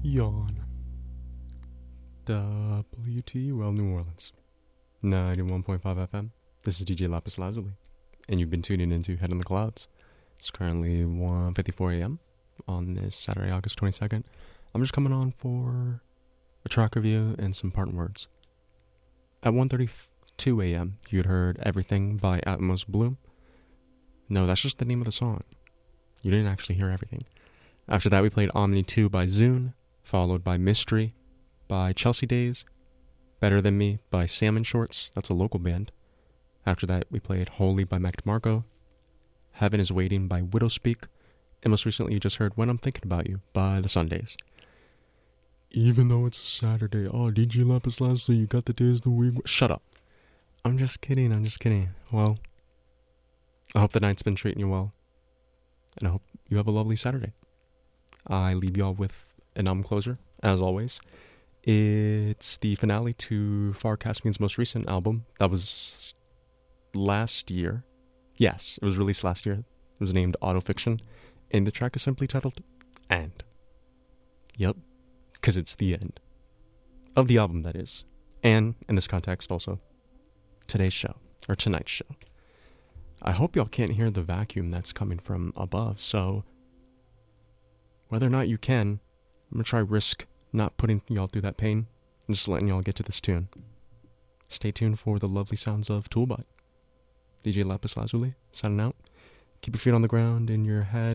Yawn. WTUL New Orleans. 91.5 FM. This is DJ Lapis Lazuli, and you've been tuning into Head in the Clouds. It's currently 1:54 a.m. on this Saturday, August 22nd. I'm just coming on for a track review and some parting words. At 1:32 a.m., you had heard Everything by Atmos Bloom. No, that's just the name of the song. You didn't actually hear everything. After that, we played Omni 2 by Zune, followed by Mystery by Chelsea Days, Better Than Me by Salmon Shorts, that's a local band. After that, we played Holy by Mac DeMarco, Heaven is Waiting by Widowspeak, and most recently you just heard When I'm Thinking About You by The Sundays. Even though it's a Saturday, oh, DJ Lapis Lazuli, you got the days of the week. Shut up. I'm just kidding. Well, I hope the night's been treating you well, and I hope you have a lovely Saturday. I leave y'all with an album closer, as always. It's the finale to Far Caspian's most recent album. That was last year. Yes, it was released last year. It was named Autofiction, and the track is simply titled End. Yep, because it's the end of the album, that is. And, in this context also, tonight's show. I hope y'all can't hear the vacuum that's coming from above, so whether or not you can, I'm going to try risk not putting y'all through that pain and just letting y'all get to this tune. Stay tuned for the lovely sounds of Toolbot. DJ Lapis Lazuli, signing out. Keep your feet on the ground and your head